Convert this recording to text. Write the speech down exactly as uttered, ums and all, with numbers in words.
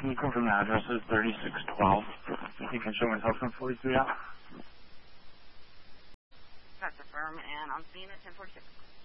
can you confirm the address is thirty-six twelve? You can show myself from forty-three out. That's the firm, and I'm seeing at ten forty-six.